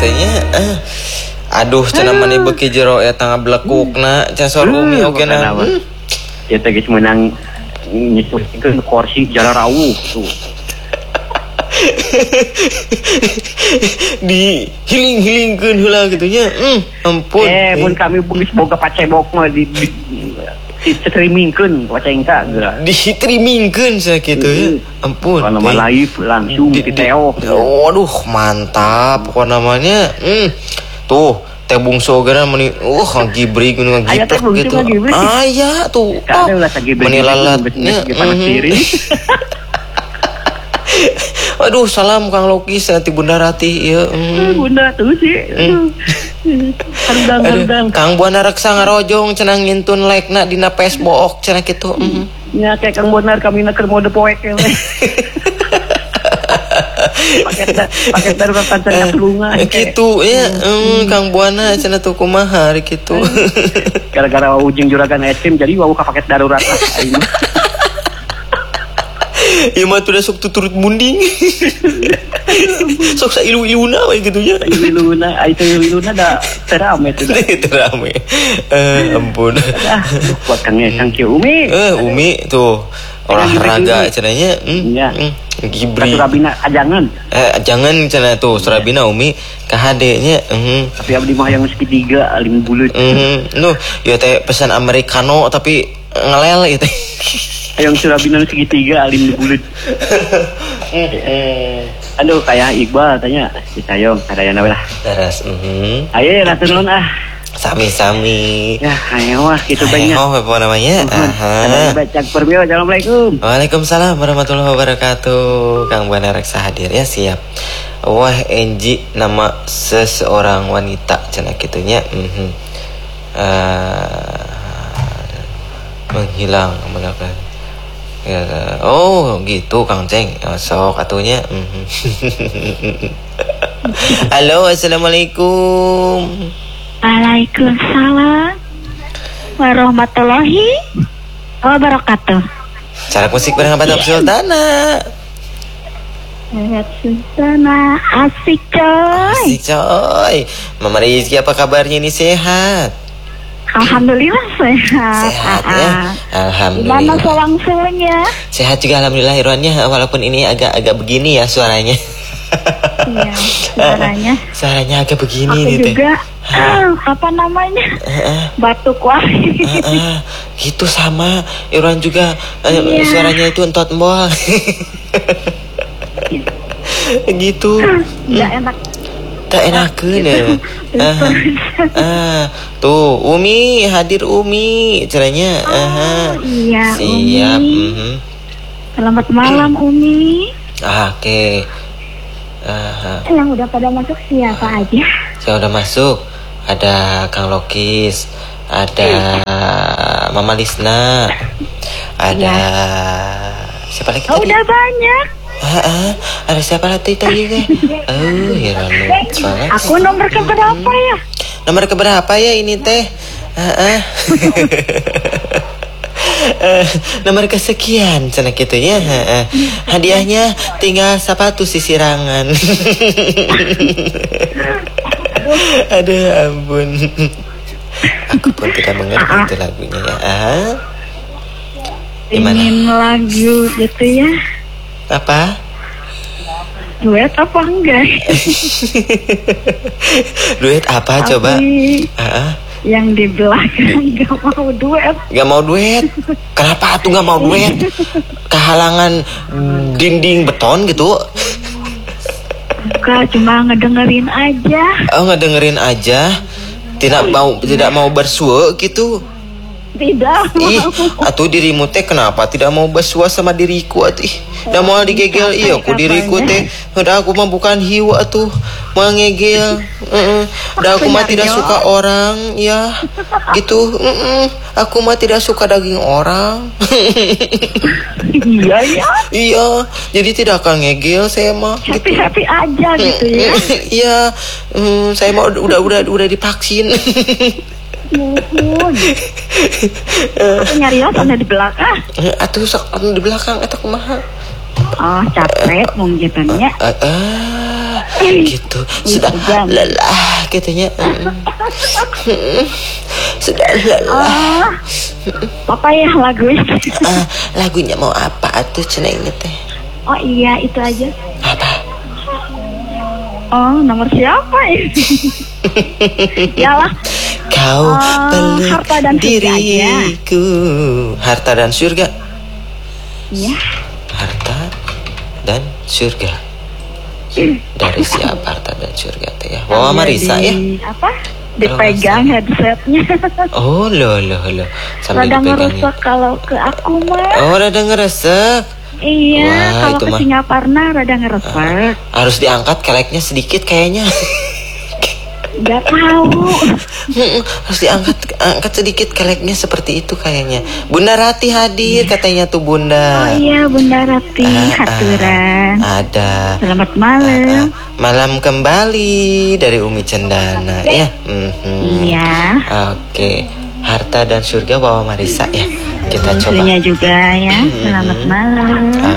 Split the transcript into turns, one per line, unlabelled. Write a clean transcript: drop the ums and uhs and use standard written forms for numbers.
tanya. Aduh, cenah mani beki jero eta ngablekukna, casor umi oge na.
Eta geus meunang nyisupkeun kursi jalan rawuh tuh.
Di hiling-hilingkeun heula kitu nya. Ampun.
Mun kami geus boga pacebok mah di streamingkeun pacengka geura.
Di streamingkeun sakitu ya. Ampun.
Kana mah live langsung di Teo.
Waduh, mantap pokona namanya. Tuh, teh bungsu geuna meni ngagibrig ngagiplek gitu. Aya tuh.
Kada ulah sagibrig.
Meni lalatnya. Aduh, salam Kang Lokis ti Bunda Rati ieu.
Bunda tuh sih. Hardang.
Kang Buana reksa ngarojong cenah ngintun like-na dina Facebook cenah kitu.
Nya kayak Kang Bonar kami keur mode poek we. Paket darurat tancan tulungan
kitu ya. Kang Buana cenah tuh kumaha ari kitu.
Gara-gara ujung juragan es krim jadi wau ka paket darurat lah aing.
Ieu mah tuh sok tuturut munding. Sok sailu-iluna we kitu nya.
Iluna, iluna da terame tuh.
Terame. Ampun.
Buat Kang kieu Umi.
Umi tuh olahraga cenanya. Gibri.
Surabina ajangan.
Jangan cenah tuh Surabina Umi ka HD nya.
Tapi abdi mah yang segitiga alim bulut.
Nuh, ya teh pesan americano tapi ngelel itu.
Yang Surabina segitiga alim bulut. Aduh kayak Iqbal tanya si Sayong kadayana we lah.
Teras.
Ayo lah turun
Sami-sami.
Ya, ayo wah gitu banyak.
Apa namanya?
Baca permio. Assalamualaikum.
Waalaikumsalam warahmatullahi wabarakatuh. Kang Buana reksa hadir ya, siap. Wah, Enji nama seseorang wanita cenah kitunya. Menghilang belakang. Ya, oh gitu Kang Ceng. Sok atunya. Halo, assalamualaikum.
Waalaikumsalam warahmatullahi wabarakatuh.
Cara musik bareng Abad Sultana.
Sultana asik coy.
Asik coy. Mama Rizky apa kabarnya ini sehat?
Alhamdulillah sehat.
Sehat ya. Alhamdulillah.
Gimana selang-selangnya?
Sehat juga alhamdulillah Irwannya, walaupun ini agak begini ya suaranya.
Iya,
suaranya agak begini
aku
nih teh.
Juga apa namanya? Batuk wahid.
Gitu sama Irwan juga suaranya itu entot embol. Gitu.
Enggak enak.
Tak enakeun ya. Tuh Umi hadir Umi caranya.
Iya.
Siap.
Umi. Selamat malam Umi.
Oke.
Yang udah pada masuk siapa aja?
Yang udah masuk ada Kang Lokis, ada Mama Lisna, ada siapa lagi tadi?
Udah banyak.
Ada siapa lagi tadi teh? Ya lupa.
Aku nomor keberapa ya?
Nomor keberapa ya ini teh? Nomor kesekian cenah kitu ya. Hadiahnya tinggal sepatu sisirangan. Aduh ampun. Aku pun tidak mengerti itu lagunya ya.
Ingin lagu gitu ya.
Apa?
Duet apa enggak?
Duet apa coba?
Yang di belakang gak mau duet.
Gak mau duet? Kenapa tuh gak mau duet? Kehalangan dinding beton gitu?
Bukan, cuma ngedengerin aja.
Oh, ngedengerin aja? Tidak mau bersua gitu?
Tidak.
Atuh dirimu teh kenapa tidak mau bersua sama diriku atuh? Da mau digegel iya ku diriku teh. Da aku mah bukan hiu atuh, mau ngegel. Da aku mah tidak suka orang ya. Gitu. Aku mah tidak suka daging orang.
Iya ya.
Iya, jadi tidak akan ngegel saya mah.
Happy aja gitu ya.
Iya, saya mah udah divaksin.
Aku nyarios anda di belakang.
Atuh sok anu di belakang eta kumaha?
Oh, capek mungkinnya.
gitu. Sudah lelah katanya. Sudah lelah.
Apa ya lagunya?
Lagunya mau apa tuh ceneng teh?
Oh iya, itu aja.
Apa?
Oh, nomor siapa ya? Yalah.
Kau peluk
Harta dan Surga
diriku. Harta dan surga.
Iya.
Harta dan surga. Dari siapa harta dan surga teh ya? Wawa Marisa ya?
Apa? Dipegang headsetnya.
Oh loh. Sambil
Rada
dipegang.
ngeresek kalau ke aku mah.
Oh rada ngeresek.
Iya,
Wah,
kalau
itu
ke
mah.
Singaparna rada ngeresek.
Harus diangkat keleknya sedikit kayaknya.
Gak tahu.
Harus angkat sedikit keleknya seperti itu kayaknya. Bunda Rati hadir katanya tuh
Oh
Bunda.
iya, Bunda Rati, haturan.
Ada.
Selamat malam.
Malam kembali dari Umi Cendana ya.
Iya.
Oke. Harta dan surga Wawa Marisa ya. Kita coba.
Susunya juga ya. Selamat malam.